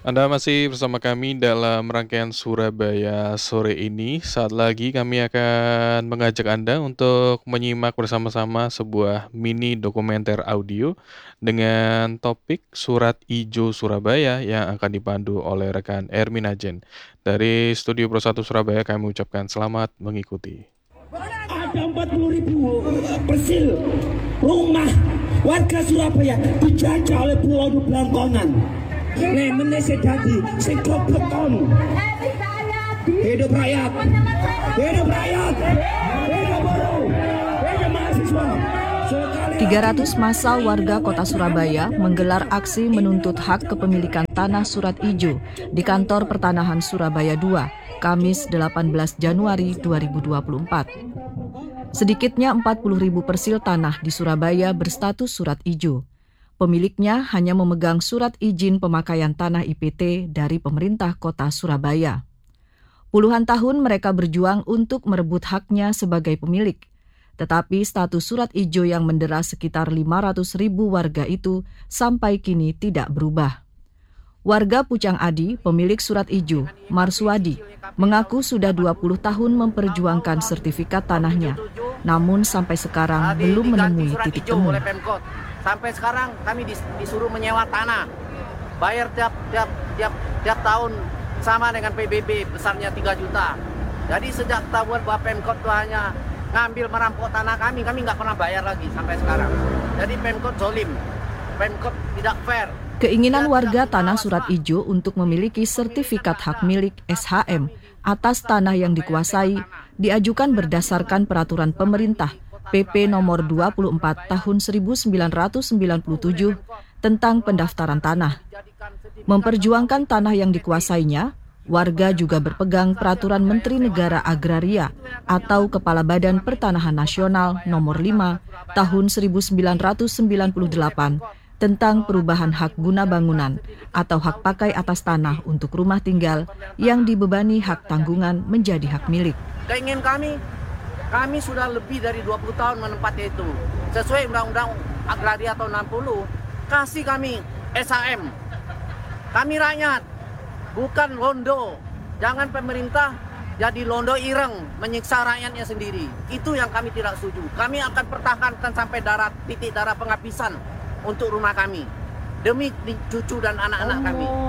Anda masih bersama kami dalam rangkaian Surabaya sore ini. Saat lagi kami akan mengajak Anda untuk menyimak bersama-sama sebuah mini dokumenter audio dengan topik Surat Ijo Surabaya yang akan dipandu oleh rekan Ermin Ajen. Dari Studio Pro 1 Surabaya kami ucapkan selamat mengikuti. Ada 40.000 persil rumah warga Surabaya dijajah oleh Pulau Blangkongan. Nih menese dadi sing beton. Hidup rakyat. Hidup rakyat. Hidup buruh. Hidup mahasiswa. 300 massa warga kota Surabaya menggelar aksi menuntut hak kepemilikan tanah Surat Ijo di kantor Pertanahan Surabaya II, Kamis 18 Januari 2024. Sedikitnya 40.000 persil tanah di Surabaya berstatus Surat Ijo. Pemiliknya hanya memegang surat izin pemakaian tanah IPT dari pemerintah kota Surabaya. Puluhan tahun mereka berjuang untuk merebut haknya sebagai pemilik. Tetapi status surat ijo yang mendera sekitar 500.000 warga itu sampai kini tidak berubah. Warga Pucang Adi, pemilik surat ijo, Marswadi, mengaku sudah 20 tahun memperjuangkan sertifikat tanahnya, namun sampai sekarang belum menemui titik temu. Sampai sekarang kami disuruh menyewa tanah, bayar tiap tahun sama dengan PBB besarnya 3 juta. Jadi sejak tahuan bahwa Pemkot itu hanya ngambil merampok tanah kami nggak pernah bayar lagi sampai sekarang. Jadi Pemkot zolim, Pemkot tidak fair. Keinginan warga tanah Surat Ijo untuk memiliki sertifikat hak milik SHM atas tanah yang dikuasai diajukan berdasarkan peraturan pemerintah PP nomor 24 tahun 1997 tentang pendaftaran tanah. Memperjuangkan tanah yang dikuasainya, warga juga berpegang peraturan Menteri Negara Agraria atau Kepala Badan Pertanahan Nasional nomor 5 tahun 1998 tentang perubahan hak guna bangunan atau hak pakai atas tanah untuk rumah tinggal yang dibebani hak tanggungan menjadi hak milik. Keinginan kami sudah lebih dari 20 tahun menempati itu. Sesuai Undang-Undang Agraria tahun 60, kasih kami SHM. Kami rakyat, bukan londo. Jangan pemerintah jadi londo ireng, menyiksa rakyatnya sendiri. Itu yang kami tidak setuju. Kami akan pertahankan sampai titik darah penghabisan untuk rumah kami. Demi cucu dan anak-anak kami.